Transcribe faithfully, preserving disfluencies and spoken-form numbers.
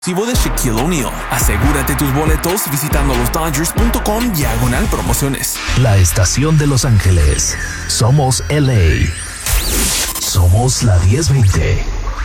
de Shaquille O'Neal. Asegúrate tus boletos visitando los dodgers punto com diagonal promociones. La estación de Los Ángeles. Somos L A. Somos la diez veinte.